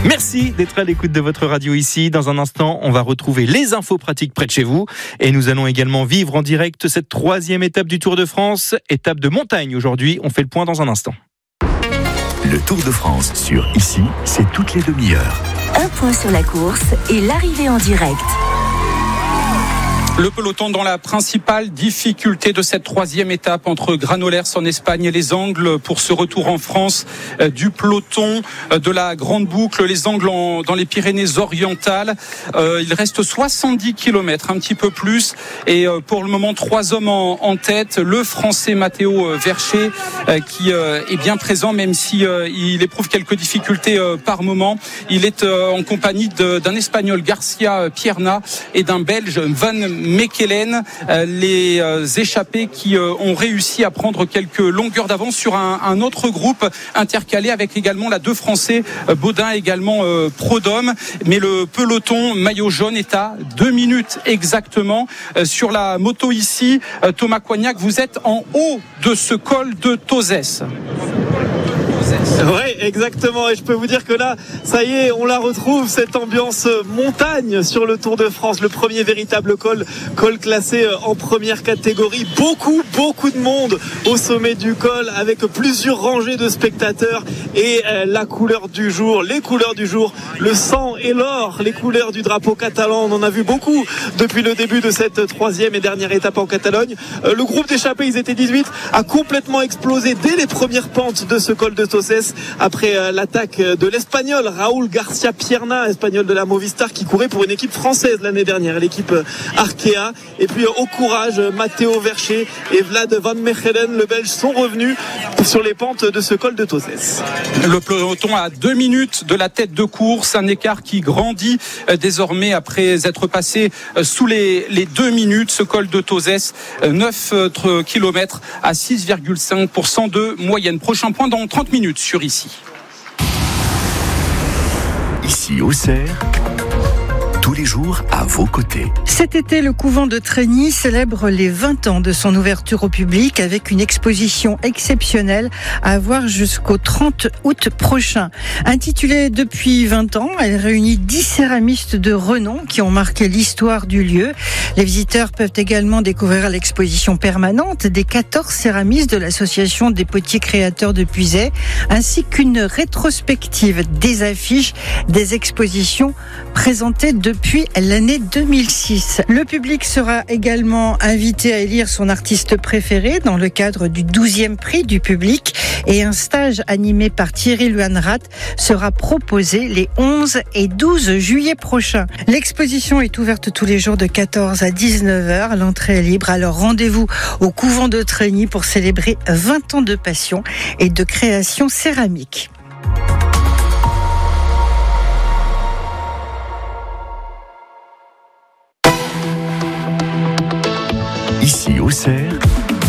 Merci d'être à l'écoute de votre radio ici. Dans un instant, on va retrouver les infos pratiques près de chez vous. Et nous allons également vivre en direct cette 3e étape du Tour de France. Étape de montagne aujourd'hui. On fait le point dans un instant. Le Tour de France sur Ici, c'est toutes les demi-heures. Un point sur la course et l'arrivée en direct. Le peloton dans la principale difficulté de cette 3e étape entre Granollers en Espagne et les Angles pour ce retour en France du peloton de la Grande Boucle, les Angles dans les Pyrénées-Orientales. Il reste 70 km, un petit peu plus. Et pour le moment, 3 hommes en tête. Le Français Matteo Vercher qui est bien présent, même si il éprouve quelques difficultés par moment. Il est en compagnie d'un Espagnol, Garcia Pierna, et d'un Belge, Van Mechelen, les échappés qui ont réussi à prendre quelques longueurs d'avance sur un autre groupe intercalé avec également la 2 Français, Baudin également Prodhomme. Mais le peloton maillot jaune est à 2 minutes exactement sur la moto ici. Thomas Coignac, vous êtes en haut de ce col de Tozès. Oui, exactement. Et je peux vous dire que là, ça y est, on la retrouve, cette ambiance montagne sur le Tour de France. Le premier véritable col classé en première catégorie. Beaucoup de monde au sommet du col avec plusieurs rangées de spectateurs. Et la couleur du jour, les couleurs du jour, le sang et l'or, les couleurs du drapeau catalan. On en a vu beaucoup depuis le début de cette 3e et dernière étape en Catalogne. Le groupe d'échappés, ils étaient 18, a complètement explosé dès les premières pentes de ce col de Tozès après l'attaque de l'Espagnol Raúl Garcia Pierna, Espagnol de la Movistar, qui courait pour une équipe française l'année dernière, l'équipe Arkea. Et puis au courage, Matteo Vercher et Vlad Van Mechelen, le Belge, sont revenus sur les pentes de ce col de Tozès. Le peloton à 2 minutes de la tête de course, un écart qui grandit désormais après être passé sous les 2 minutes. Ce col de Tozès, 9 km à 6,5% de moyenne. Prochain point dans 30 minutes sur Ici. Ici, Auxerre, tous les jours à vos côtés. Cet été, le couvent de Trény célèbre les 20 ans de son ouverture au public avec une exposition exceptionnelle à voir jusqu'au 30 août prochain. Intitulée Depuis 20 ans, elle réunit 10 céramistes de renom qui ont marqué l'histoire du lieu. Les visiteurs peuvent également découvrir l'exposition permanente des 14 céramistes de l'association des potiers créateurs de Puisaye, ainsi qu'une rétrospective des affiches des expositions présentées depuis l'année 2006. Le public sera également invité à élire son artiste préféré dans le cadre du 12e prix du public, et un stage animé par Thierry Luanrat sera proposé les 11 et 12 juillet prochains. L'exposition est ouverte tous les jours de 14 à 19h. L'entrée est libre, alors rendez-vous au couvent de Trény pour célébrer 20 ans de passion et de création céramique. Ici, Auxerre,